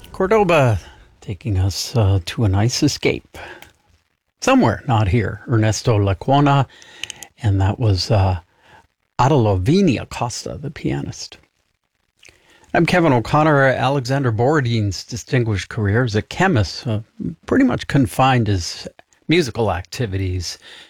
Cordoba taking us to a nice escape. Somewhere, not here. Ernesto Lecuona, and that was Adelovini Acosta, the pianist. I'm Kevin O'Connor. Alexander Borodine's distinguished career as a chemist pretty much confined his musical activities